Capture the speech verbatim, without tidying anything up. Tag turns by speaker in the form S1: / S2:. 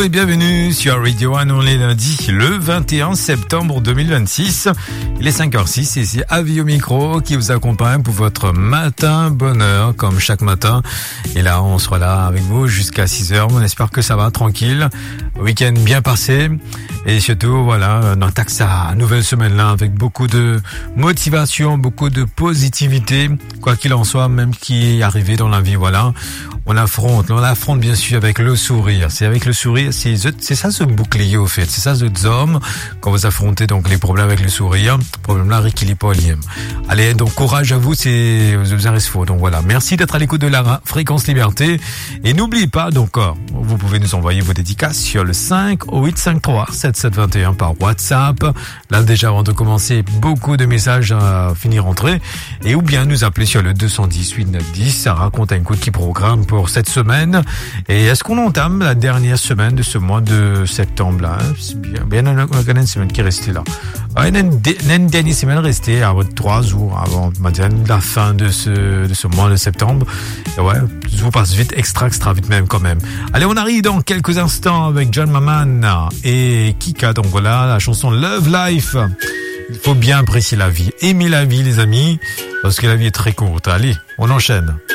S1: et bienvenue sur Radio One. On est lundi, le vingt et un septembre deux mille vingt-six. Il est cinq heures six et c'est Avi au micro qui vous accompagne pour votre matin bonheur, comme chaque matin. Et là, on sera là avec vous jusqu'à six heures. On espère que ça va tranquille. Week-end bien passé. Et surtout, voilà, on attaque sa nouvelle semaine là avec beaucoup de motivation, beaucoup de positivité. Quoi qu'il en soit, même qui est arrivé dans la vie, voilà. On affronte, on affronte bien sûr avec le sourire. C'est avec le sourire, c'est, c'est ça ce bouclier au fait. C'est ça ce homme quand vous affrontez donc les problèmes avec le sourire. Problème là, rééquilibre. Allez, donc courage à vous, c'est vous en reste faux. Donc voilà, merci d'être à l'écoute de la Fréquence Liberté. Et n'oubliez pas, donc vous pouvez nous envoyer vos dédicaces sur le cinq huit cinq trois sept sept deux un par WhatsApp. Là déjà avant de commencer, beaucoup de messages à finir entrer. Et ou bien nous appeler sur le deux un zéro huit neuf un zéro. Ça raconte un coup de qui programme pour cette semaine. Et est-ce qu'on entame la dernière semaine de ce mois de septembre là? C'est bien, bien une semaine qui est restée là. Il y a une, une dernière semaine restée avant trois jours avant la fin de ce de ce mois de septembre. Et ouais, je vous passe vite, extra extra vite même quand même. Allez, on arrive dans quelques instants avec John Maman et Kika. Donc voilà, la chanson Love Life. Il faut bien apprécier la vie, aimer la vie les amis, parce que la vie est très courte. Allez, on enchaîne.